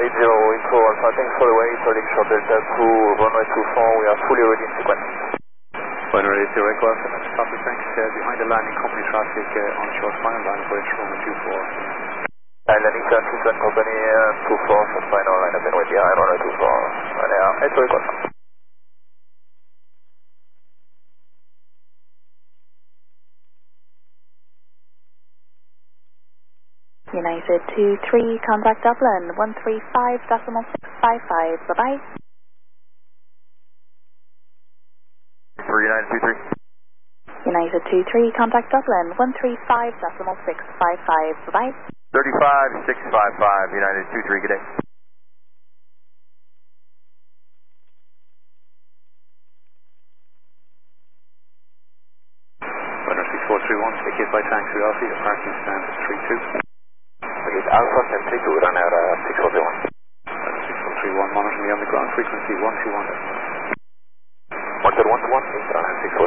Info Alpha, thanks for the wait, holding short Delta Crew, runway 24, we are fully ready in sequence. Runway 80 request, copy, thanks, behind the landing company traffic on short final line for runway 24. Landing turn 27 company 24, short final line up and way behind runway 24, runway 80 request. United 23, contact Dublin 135.655, bye-bye. For United 23. United 23, contact Dublin 135.655, bye-bye. 35655, United 23, good day. Runway 6431, take by taxi Alpha, your parking stand is 32. Okay, Alpha 1032, run out 6431. 6431, monitoring me on the ground frequency 121. 121, run out 6431.